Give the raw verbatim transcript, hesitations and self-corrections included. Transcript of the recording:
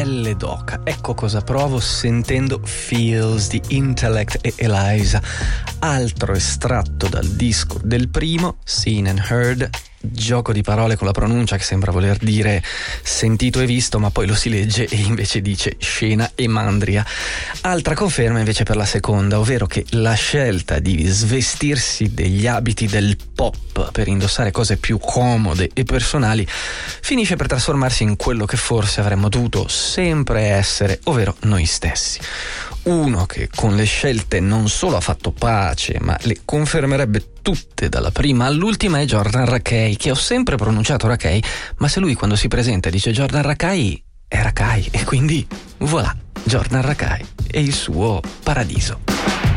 pelle d'oca. Ecco cosa provo sentendo Feels di Intellect e Eliza, altro estratto dal disco del primo, Seen and Heard. Gioco di parole con la pronuncia che sembra voler dire sentito e visto, ma poi lo si legge e invece dice scena e mandria. Altra conferma invece per la seconda, ovvero che la scelta di svestirsi degli abiti del pop per indossare cose più comode e personali finisce per trasformarsi in quello che forse avremmo dovuto sempre essere, ovvero noi stessi. Uno che con le scelte non solo ha fatto pace, ma le confermerebbe tutte dalla prima all'ultima è Jordan Rakei, che ho sempre pronunciato Rakei, ma se lui quando si presenta dice Jordan Rakei è Rakei, e quindi voilà, Jordan Rakei e il suo Paradiso.